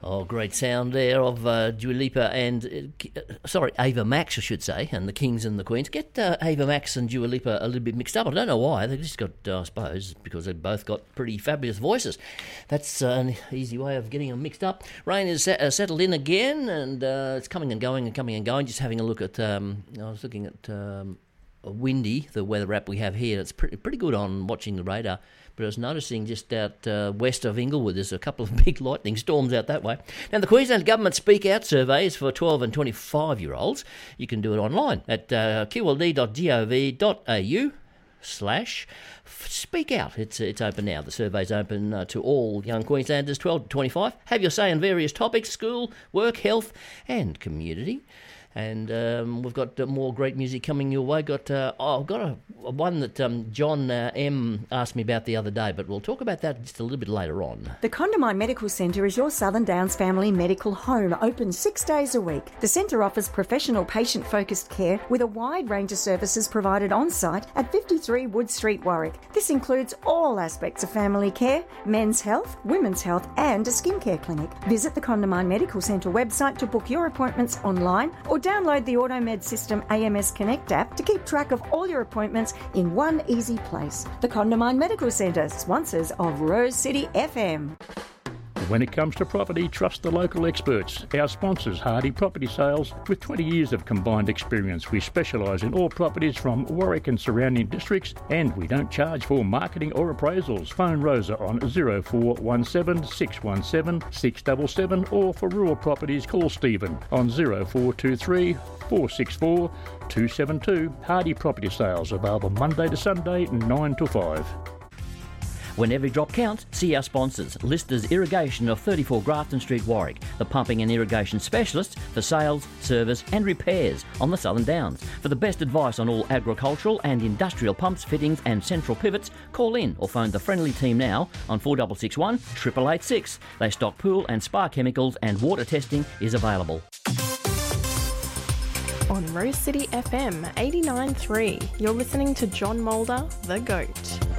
Oh, great sound there of Dua Lipa and, Ava Max, I should say, and the Kings and the Queens. Get Ava Max and Dua Lipa a little bit mixed up. I don't know why. They just got, I suppose, because they've both got pretty fabulous voices. That's an easy way of getting them mixed up. Rain is settled in again, and it's coming and going and coming and going. Just having a look at, I was looking at Windy, the weather app we have here. It's pretty good on watching the radar. But I was noticing just out west of Inglewood, there's a couple of big lightning storms out that way. Now, the Queensland Government Speak Out survey is for 12 and 25-year-olds. You can do it online at qld.gov.au/speak out. It's open now. The survey's open to all young Queenslanders, 12 to 25. Have your say on various topics: school, work, health and community. And we've got more great music coming your way. I've got one that John M. asked me about the other day, but we'll talk about that just a little bit later on. The Condamine Medical Centre is your Southern Downs family medical home, open 6 days a week. The centre offers professional patient-focused care with a wide range of services provided on-site at 53 Wood Street, Warwick. This includes all aspects of family care, men's health, women's health and a skincare clinic. Visit the Condamine Medical Centre website to book your appointments online or download the AutoMed System AMS Connect app to keep track of all your appointments in one easy place. The Condamine Medical Centre, sponsors of Rose City FM. When it comes to property, trust the local experts. Our sponsors, Hardy Property Sales, with 20 years of combined experience. We specialise in all properties from Warwick and surrounding districts, and we don't charge for marketing or appraisals. Phone Rosa on 0417 617 677, or for rural properties, call Stephen on 0423 464 272. Hardy Property Sales, available Monday to Sunday, 9 to 5. When every drop counts, see our sponsors. Listers Irrigation of 34 Grafton Street, Warwick, the pumping and irrigation specialists for sales, service and repairs on the Southern Downs. For the best advice on all agricultural and industrial pumps, fittings and central pivots, call in or phone the friendly team now on 4661 8886. They stock pool and spa chemicals, and water testing is available. On Rose City FM 89.3, you're listening to John Mulder, The Goat.